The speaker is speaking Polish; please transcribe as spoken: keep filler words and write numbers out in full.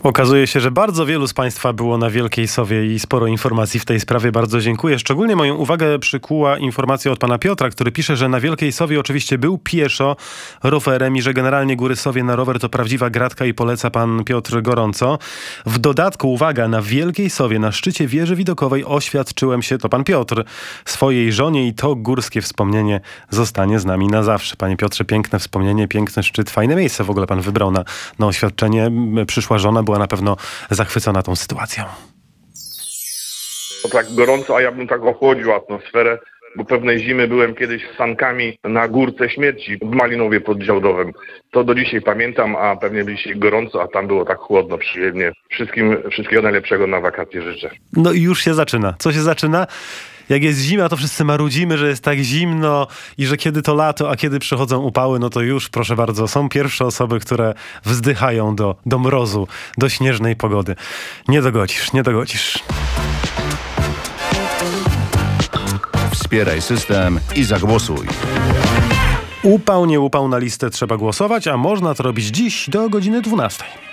Okazuje się, że bardzo wielu z Państwa było na Wielkiej Sowie i sporo informacji w tej sprawie. Bardzo dziękuję. Szczególnie moją uwagę przykuła informacja od pana Piotra, który pisze, że na Wielkiej Sowie oczywiście był pieszo rowerem i że generalnie Góry Sowie na rower to prawdziwa gratka i poleca pan Piotr gorąco. W dodatku, uwaga, na Wielkiej Sowie, na szczycie wieży widokowej oświadczyłem się, to pan Piotr, swojej żonie i to górskie wspomnienie zostanie z nami na zawsze. Panie Piotrze, piękne wspomnienie, piękny szczyt, fajne miejsce w ogóle pan wybrał na, na oświadczenie. Przyszła żona, była na pewno zachwycona tą sytuacją. To tak gorąco, a ja bym tak ochłodził atmosferę, bo pewnej zimy byłem kiedyś z sankami na Górce Śmierci w Malinowie pod Działdowem. To do dzisiaj pamiętam, a pewnie dzisiaj gorąco, a tam było tak chłodno, przyjemnie. Wszystkim wszystkiego najlepszego na wakacje życzę. No i już się zaczyna. Co się zaczyna? Jak jest zima, to wszyscy marudzimy, że jest tak zimno i że kiedy to lato, a kiedy przychodzą upały, no to już, proszę bardzo, są pierwsze osoby, które wzdychają do, do mrozu, do śnieżnej pogody. Nie dogodzisz, nie dogodzisz. Wspieraj system i zagłosuj. Upał, nie upał, na listę trzeba głosować, a można to robić dziś do godziny dwunastej.